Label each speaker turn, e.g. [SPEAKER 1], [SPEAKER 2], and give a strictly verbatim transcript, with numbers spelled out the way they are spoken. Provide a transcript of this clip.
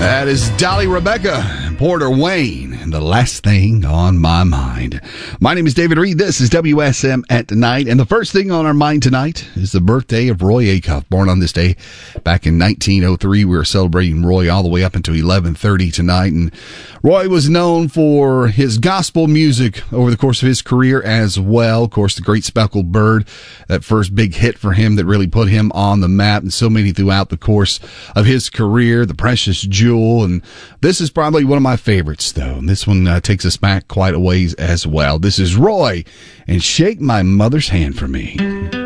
[SPEAKER 1] That is Dolly Rebecca, Porter Wayne, and The Last Thing on My Mind. My name is David Reed. This is W S M at Night. And the first thing on our mind tonight is the birthday of Roy Acuff, born on this day back in nineteen oh three. We are celebrating Roy all the way up until eleven thirty tonight. And Roy was known for his gospel music over the course of his career as well. Of course, the Great Speckled Bird, that first big hit for him that really put him on the map, and so many throughout the course of his career. The Precious Jewel, and this is probably one of my favorites, though. And this one uh, takes us back quite a ways as well. This is Roy and Shake My Mother's Hand for Me.